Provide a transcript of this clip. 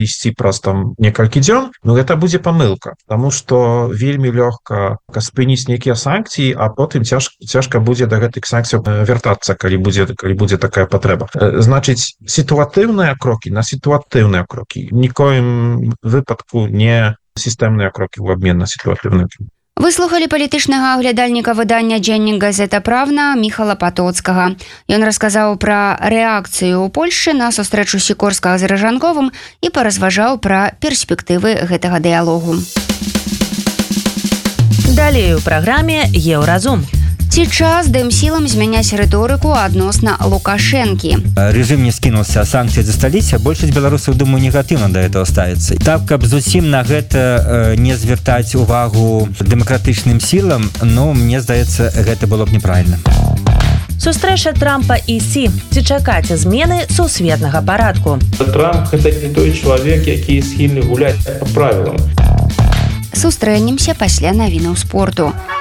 ісці праз там некалькі дзён, ну гэта будзе памылка, тому что вельмі лёгка спыніць нейкія санкцыі, а потым цяжка будзе да гэтых санкцыяў вяртацца, калі будзе такая патрэба. Значыць, сітуатыўныя крокі на сітуатыўныя крокі, нікоім выпадку не сістэмныя крокі ў абмен на сітуатыўныя. Выслухалі палітычнага аглядальніка выдання «Дзеннік Газета Правна» Міхала Патоцкага. Ён расказаў пра рэакцыю ў Польшчы на сустрэчу Сікорскага з Рыжанковым і паразважаў пра перспектывы гэтага дыялогу. Далей у праграме «Еўразум». Ці час дэмсілам змяняць рыторыку адносна Лукашэнкі? Режим не скінулся, санкцыі засталіся, большасць беларусаў, думаю, негатыўна да этого ставіцца. Так, каб зусім на гэта не звяртаць увагу дэмакратычным сілам, ну, мне здаецца, гэта было б неправільна. Сустрэча Трампа і Сі. Ці чакаць змены сусветнага парадку? Трамп – гэта не той чалавек, які схільны гуляць па правілам. Сустрэнемся пасля навінаў спорту.